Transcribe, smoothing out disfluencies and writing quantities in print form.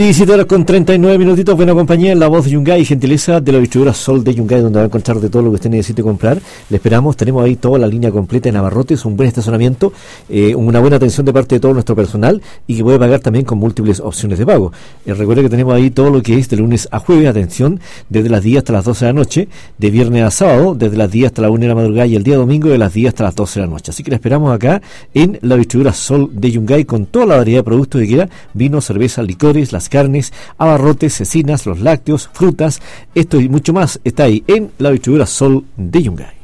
17 horas con 39 minutitos, buena compañía en la voz de Yungay, gentileza de la distribuidora Sol de Yungay, donde va a encontrar de todo lo que usted necesite comprar. Le esperamos, tenemos ahí toda la línea completa en abarrotes, un buen estacionamiento, una buena atención de parte de todo nuestro personal y que puede pagar también con múltiples opciones de pago. Recuerde que tenemos ahí todo lo que es de lunes a jueves, atención, desde las 10 hasta las 12 de la noche, de viernes a sábado, desde las 10 hasta la 1 de la madrugada y el día domingo de las 10 hasta las 12 de la noche. Así que le esperamos acá en la distribuidora Sol de Yungay con toda la variedad de productos que quiera, vino, cerveza, licores, las carnes, abarrotes, cecinas, los lácteos, frutas, esto y mucho más está ahí en la distribuidora Sol de Yungay.